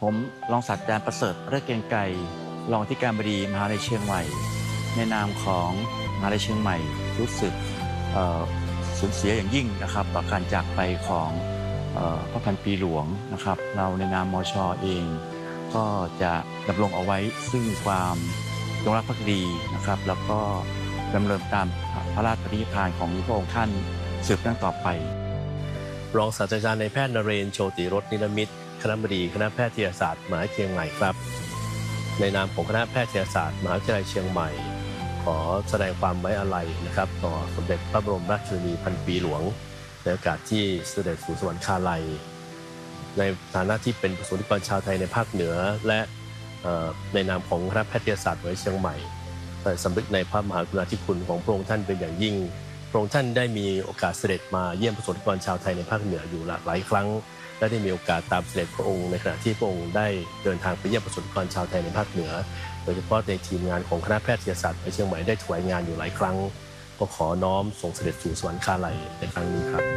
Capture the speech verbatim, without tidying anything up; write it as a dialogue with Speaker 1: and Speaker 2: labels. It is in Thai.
Speaker 1: ผมรองศาสตราจารย์ประเสริฐเลิศเกรียงไกรรองอธิการบดีมหาวิทยาลัยเชียงใหม่ในนามของมหาวิทยาลัยเชียงใหม่รู้สึกสูญเสียอย่างยิ่งนะครับต่อการจากไปของพระพันปีหลวงนะครับเราในนามมช.เองก็จะดำรงเอาไว้ซึ่งความจงรักภักดีนะครับแล้วก็ดำเนินตามพระราชปณิธานของพระองค์ท่านสืบเนื่องต่อไป
Speaker 2: รองศาสตราจารย์นายแพทย์นเรนทร์ โชติรสนิรมิตรคณบดีคณะแพทยศาสตร์มหาวิทยาลัยเชียงใหม่ครับในนามของคณะแพทยศาสตร์มหาวิทยาลัยเชียงใหม่ขอแสดงความไว้อาลัยนะครับต่อสมเด็จพระบรมราชชนนีพันปีหลวงในโอกาสที่เสด็จสู่สวรรคาลัยในฐานะที่เป็นประสบนิกรชาวไทยในภาคเหนือและในนามของคณะแพทยศาสตร์มหาวิทยาลัยเชียงใหม่สำนึกในพระมหากรุณาธิคุณของพระองค์ท่านเป็นอย่างยิ่งพระองค์ท่านได้มีโอกาสเสด็จมาเยี่ยมประสบนิกรชาวไทยในภาคเหนืออยู่หลากหลายครั้งและได้มีโอกาสตามเสด็จพระองค์ในขณะที่พระองค์ได้เดินทางไปเยี่ยมประสบนิกรชาวไทยในภาคเหนือโดยเฉพาะในทีมงานของคณะแพทยศาสตร์ในเชียงใหม่ได้ถวายงานอยู่หลายครั้งก็ขอน้อมส่งเสด็จสู่สวรรคาลัยในครั้งนี้ครับ